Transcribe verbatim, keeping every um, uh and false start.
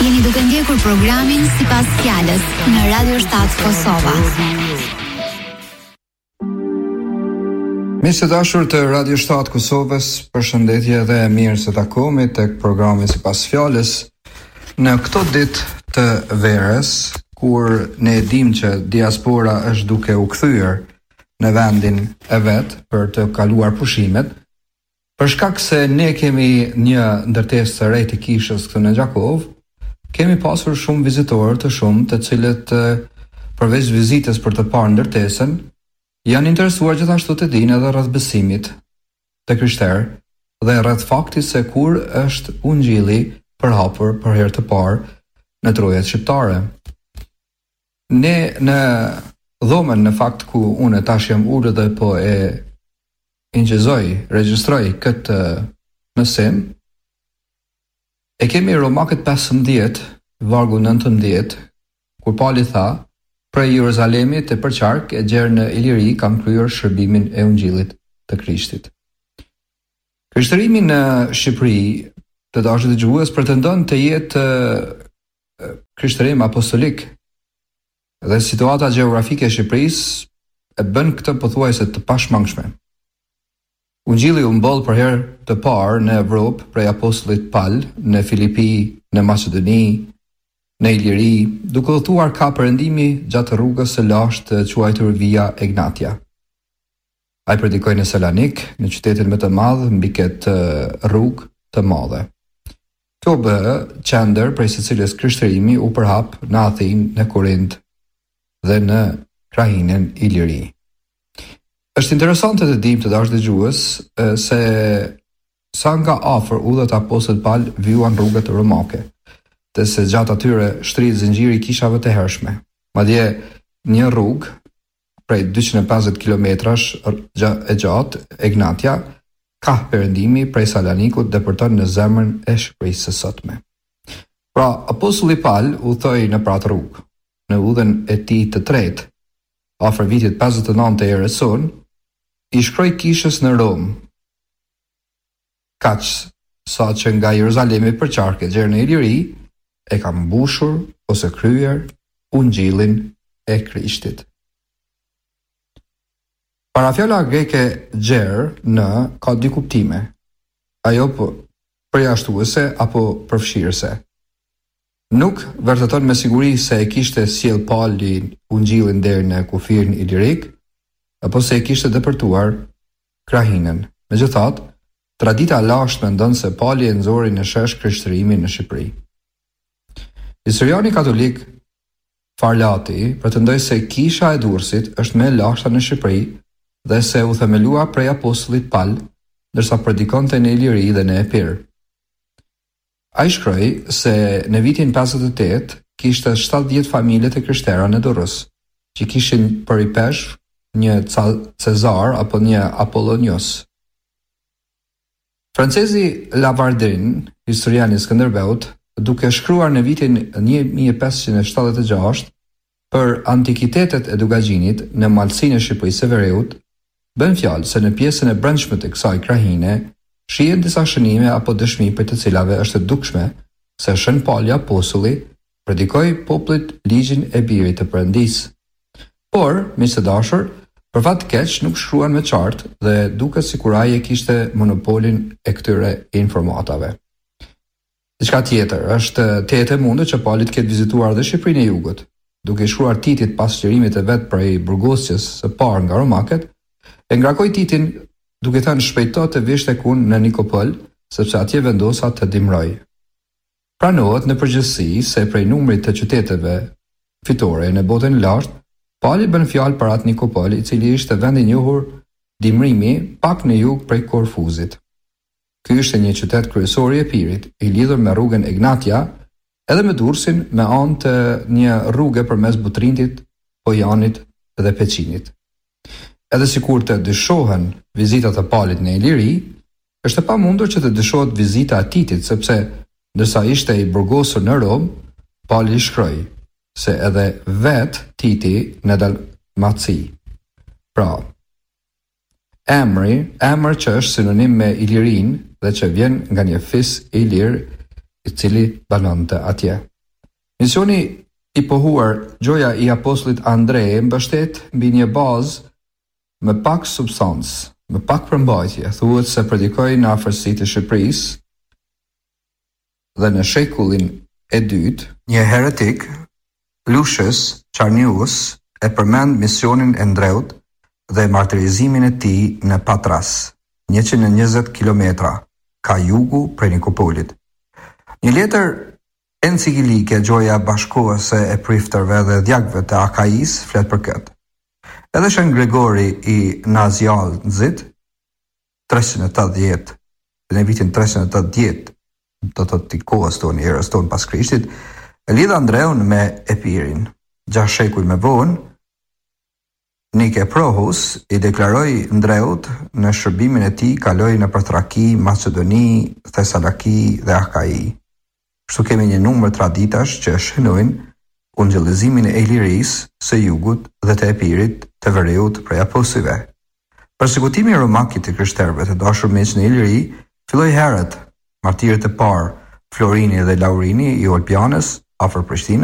Jeni duke ndjekur programin Sipas Fjalës në Radio shtat Kosova. Mirë se dashur të Radio shtat Kosovës, përshëndetje dhe mirë se takohemi tek programi Sipas Fjalës në këto ditë të verës, kur ne e dim që diaspora është duke u kthyer në vendin e vet për të kaluar pushimet, për shkak se ne kemi një ndërtesë të re të kishës këtu në Gjakov, kemi pasur shumë vizitorë të shumë, të cilët përveç vizitës për të parë ndërtesën, janë interesuar gjithashtu të dinë edhe rreth besimit të krishterë dhe rreth faktit se kur është ungjilli përhapur për herë të parë në trojet shqiptare. Ne në dhomën në fakt ku unë tash jam ulur dhe po e inqizoj, regjistroj këtë mësim, e kemi Romakët pesëmbëdhjetë, vargu nëntëmbëdhjetë, kur Pali tha, prej Jeruzalemit e përqark e gjerë në Iliri kanë kryer shërbimin e ungjillit të Krishtit. Krishtërimi në Shqipëri, të dashur dëgjues, pretendon të jetë krishtërim apostolik, dhe situata gjeografike e Shqipërisë e bën këtë pothuajse të pashmangshme. Ungjilli u mboll për herë të parë në Evropë prej apostullit Pal, në Filipi, në Maqedoni, në Iliri, duke u thuar ka perëndimi gjatë rrugës së lashtë të quajtur Via Egnatia. Ai predikoi në Salonik, në qytetin më të madh mbi këtë rrugë të madhe. Kjo bë qendër prej së cilës krishtërimi u përhap në Athinë, në Korint dhe në krahinën Iliri. Është interesante të dim të dashur dëgjues se sa nga afër udhët apostullit Pal vijuan rrugët romake, dhe se gjatë atyre shtrit zinxhiri i kishave të hershme. Madje një rrugë prej dyqind e pesëdhjetë kilometrash e gjatë, Egnatia, ka perëndimi prej Salonikut dhe depërton në zemrën e Shqipërisë së sotme. Pra, apostulli Pal udhthoi në pratë rrugë, në udhën e tij të tretë, afër vitit pesëdhjetë e nëntë e erës sonë, i shkroi kishës në Rom, kaq sa që nga Jeruzalemi përqark e gjerë në Iliri e ka mbushur ose kryer ungjillin e Krishtit. Parafjala greke gjerë në ka dy kuptime, ajo përjashtuese apo përfshirëse. Nuk vërteton me siguri se e kishte sjell Pali ungjillin deri në kufirin ilirik, apo se e kishte depërtuar krahinën. Megjithatë, tradita e lashtë mendon se Pali e nxori në shesh krishtërimin në Shqipëri. Historiani katolik Farlati pretendoi se kisha e Durrësit është më e lashta në Shqipëri dhe se u themelua prej apostullit Pal, ndërsa predikonte në Iliri dhe në Epir. Ai shkroi se në vitin pesëdhjetë e tetë kishte shtatëdhjetë familje të krishterë në Durrës, që kishin për i pesh një Cezar apo një Apollonios. Francezi Lavardin, historiani i Skënderbeut, duke shkruar në vitin një mijë e pesëqind e shtatëdhjetë e gjashtë për antikitetet e Dugagjinit në malsinë e Shqipërisë së Veriut, bën fjalë se në pjesën e brendshme të kësaj krahine shihen disa shënime apo dëshmi për të cilave është e dukshme se Shën Pali apostulli predikoi popullit ligjin e birit të Perëndisë. Por, miq të dashur, për fat keq nuk shkruan me qartë dhe duket sikur ai e kishte monopolin e këtyre informatave. Diçka tjetër, është tetë e mundur që Pali të ketë vizituar dhe Shqipërinë e Jugut, duke shkruar Titit pas qërimit e vet prej burgosjes së parë nga romakët, e ngrakoi Titin duke thënë shpejto të vish tek unë në Nikopol, sepse atje vendosa të dimroj. Pranohet në përgjithësi se prej numrit të qyteteve fitore në botën e lashtë, Pali bën fjalë për atë Nikopol, i cili ishte vend i njohur dimrimi pak në jug prej Korfuzit. Ky ishte një qytet kryesor i Epirit, i lidhur me rrugën Egnatia, edhe me Durrësin me anë të një rruge përmes Butrintit, Pojanit dhe Peçinit. Edhe sikur të dyshohen vizitat e Palit në Iliri, është e pamundur që të dyshohet vizita e Titit, sepse ndërsa ishte i burgosur në Rom, Pali shkroi se edhe vet Titi në Dalmaci. Pra, emri, emër që është sinonim me Ilirin dhe që vjen nga një fis ilir i cili banonte atje. Misioni i pohuar gjoja i apostullit Andrej mbështet mbi një bazë me pak substancë, me pak përmbajtje. Thuhet se predikoi në afërsitë e Shqipërisë dhe në shekullin e dytë, një heretik, Lucius Qarnius, e përmend misionin e Ndreut dhe martirizimin e tij në Patras, njëqind e njëzet kilometra ka jugu prej Nikopolit. Një letër enciklike gjoja bashkohëse e priftërve dhe djagëve të Akais flet për këtë. Edhe Shën Gregori i Nazianzit, treqind e tetëdhjetë, në vitin treqind e tetëdhjetë, do të të kohës tonë, erës tonë pas Krishtit, e lidh Andreun me Epirin. Gjashtë shekuj me vonë, Nike Prohus i deklaroi Ndreut në shërbimin e tij kaloi në Traki, Macedoni, Thesalaki dhe Akai. Kështu kemi një numër traditash që shënojnë ungjëllëzimin e Ilirisë së jugut dhe të Epirit të Vereut prej apostujve. Persekutimi i romakit të krishterëve të dashur miq në Iliri filloi herët. Martirët e parë, Florini dhe Laurini i Olpianës afër Prishtinës